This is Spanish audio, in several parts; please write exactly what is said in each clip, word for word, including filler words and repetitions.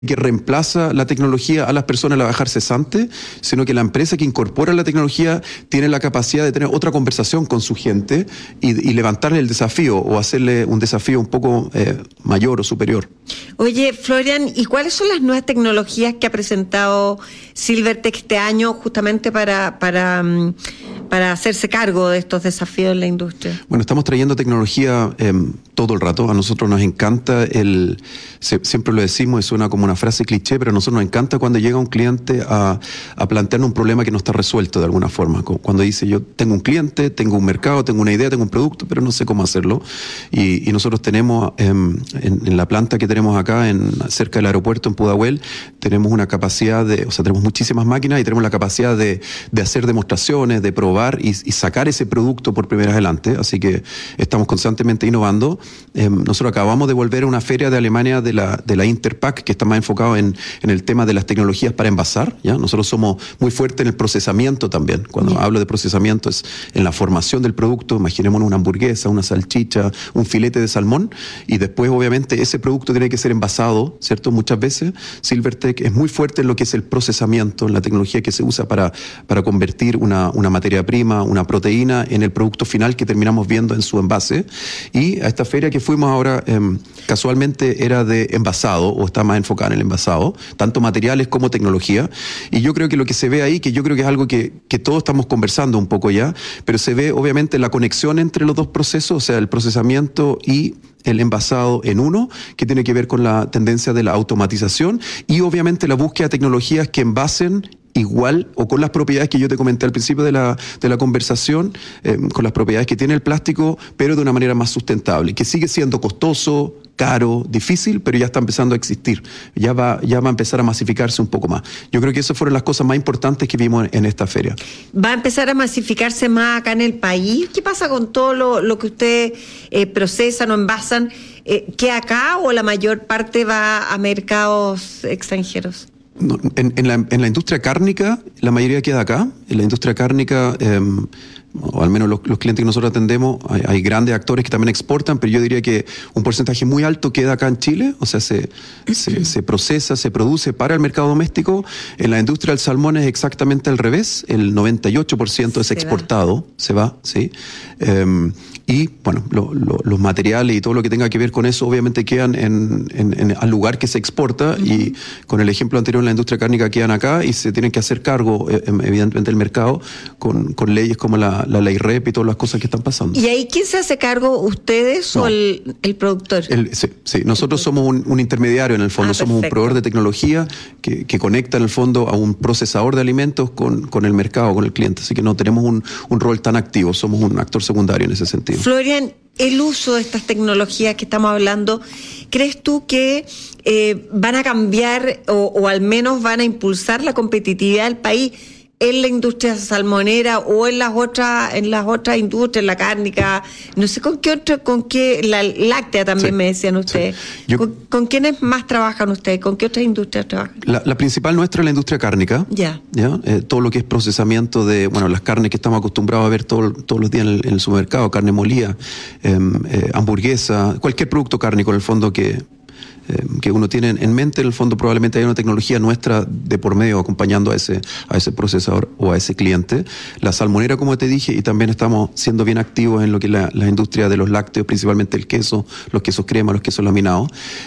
que reemplaza la tecnología a las personas, la va a dejar cesante, sino que la empresa que incorpora la tecnología tiene la capacidad de tener otra conversación con su gente y, y levantarle el desafío o hacerle un desafío un poco eh, mayor o superior. Oye, Florian, ¿y cuáles son las nuevas tecnologías que ha presentado Silvertech este año justamente para, para, para hacerse cargo de estos desafíos en la industria? Bueno, estamos trayendo tecnología eh, todo el rato. A nosotros nos encanta el... Se, siempre lo decimos y suena como una frase cliché, pero a nosotros nos encanta cuando llega un cliente a, a plantearnos un problema que no está resuelto de alguna forma. Cuando dice, yo tengo un cliente, tengo un mercado, tengo una idea, tengo un producto, pero no sé cómo hacerlo. Y, y nosotros tenemos, eh, en, en la planta que tenemos acá, en, cerca del aeropuerto, en Pudahuel, tenemos una capacidad de, o sea, tenemos muchísimas máquinas y tenemos la capacidad de, de hacer demostraciones, de probar y, y sacar ese producto por primera vez adelante. Así que estamos constantemente innovando. Eh, nosotros acabamos de volver a una feria de Alemania de la, de la Interpack, que está más enfocado en, en el tema de las tecnologías para envasar, ¿ya? Nosotros somos muy fuertes en el procesamiento también. Cuando yeah. hablo de procesamiento es en la formación del producto. Imaginémonos una hamburguesa, una salchicha, un filete de salmón, y después obviamente ese producto tiene que ser envasado, ¿cierto? Muchas veces Silvertech es muy fuerte en lo que es el procesamiento, en la tecnología que se usa para, para convertir una, una materia prima, una proteína, en el producto final que terminamos viendo en su envase. Y a esta feria que fuimos ahora, eh, casualmente era de envasado, o está más enfocada en el envasado, tanto materiales como tecnología. Y yo creo que lo que se ve ahí, que yo creo que es algo que, que todos estamos conversando un poco ya, pero se ve obviamente la conexión entre los dos procesos, o sea, el procesamiento y el envasado en uno, que tiene que ver con la tendencia de la automatización y obviamente la búsqueda de tecnologías que envasen igual o con las propiedades que yo te comenté al principio de la, de la conversación, eh, con las propiedades que tiene el plástico, pero de una manera más sustentable, que sigue siendo costoso, caro, difícil, pero ya está empezando a existir. Ya va, ya va a empezar a masificarse un poco más. Yo creo que esas fueron las cosas más importantes que vimos en esta feria. ¿Va a empezar a masificarse más acá en el país? ¿Qué pasa con todo lo, lo que ustedes eh, procesan o envasan? Eh, ¿Que acá o la mayor parte va a mercados extranjeros? No, en, en, la, en la industria cárnica, la mayoría queda acá. En la industria cárnica, eh, o al menos los, los clientes que nosotros atendemos, hay, hay grandes actores que también exportan, pero yo diría que un porcentaje muy alto queda acá en Chile, o sea, se, se, se procesa, se produce para el mercado doméstico. En la industria del salmón es exactamente al revés, el noventa y ocho por ciento es exportado, se va, sí. Eh, y, bueno, lo, lo, los materiales y todo lo que tenga que ver con eso obviamente quedan en, en, en al lugar que se exporta, uh-huh. y con el ejemplo anterior, la industria cárnica quedan acá y se tienen que hacer cargo, eh, evidentemente, el mercado con, con leyes como la, la ley R E P y todas las cosas que están pasando. ¿Y ahí quién se hace cargo, ustedes no. o el, el productor? El, sí, sí, nosotros somos un, un intermediario en el fondo, ah, somos un proveedor de tecnología que, que conecta en el fondo a un procesador de alimentos con, con el mercado, con el cliente, así que no tenemos un, un rol tan activo, somos un actor secundario en ese sentido. Florian, el uso de estas tecnologías que estamos hablando, ¿crees tú que eh, van a cambiar o, o al menos van a impulsar la competitividad del país en la industria salmonera o en las otras en las otras industrias, la cárnica, no sé con qué otro, con qué, la láctea también, sí, me decían ustedes? Sí. Yo, ¿Con, ¿Con quiénes más trabajan ustedes? ¿Con qué otras industrias trabajan? La, la principal nuestra es la industria cárnica. Ya. ¿Ya? Eh, todo lo que es procesamiento de, bueno, las carnes que estamos acostumbrados a ver todo, todos los días en el, en el supermercado, carne molida, eh, eh, hamburguesa, cualquier producto cárnico en el fondo que... que uno tiene en mente, en el fondo probablemente hay una tecnología nuestra de por medio acompañando a ese, a ese procesador o a ese cliente. La salmonera, como te dije, y también estamos siendo bien activos en lo que es la, la industria de los lácteos, principalmente el queso, los quesos crema, los quesos laminados.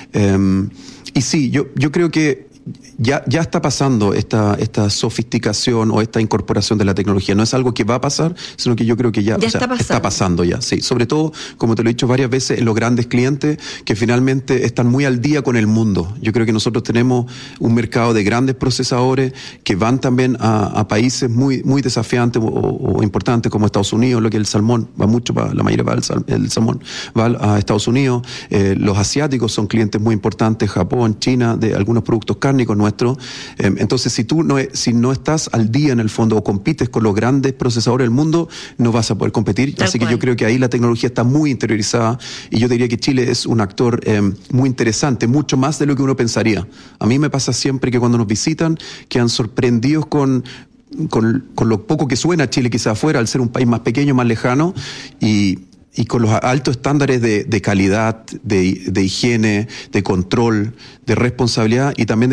Um, y sí, yo, yo creo que Ya, ya está pasando esta, esta sofisticación o esta incorporación de la tecnología. No es algo que va a pasar, sino que yo creo que ya, ya o sea, está, pasando. está pasando ya. Sí, sobre todo, como te lo he dicho varias veces, en los grandes clientes que finalmente están muy al día con el mundo. Yo creo que nosotros tenemos un mercado de grandes procesadores que van también a, a países muy, muy desafiantes o, o importantes como Estados Unidos, lo que el salmón va mucho, para, la mayoría va el, sal, el salmón va a Estados Unidos. Eh, los asiáticos son clientes muy importantes, Japón, China, de algunos productos cárnicos nuestro. Eh, entonces, si tú no, si no estás al día en el fondo o compites con los grandes procesadores del mundo, no vas a poder competir. Tal Así cual. Que yo creo que ahí la tecnología está muy interiorizada y yo diría que Chile es un actor eh, muy interesante, mucho más de lo que uno pensaría. A mí me pasa siempre que cuando nos visitan quedan sorprendidos con... Con, con lo poco que suena Chile quizá afuera, al ser un país más pequeño, más lejano, y y con los altos estándares de, de calidad, de, de higiene, de control, de responsabilidad y también de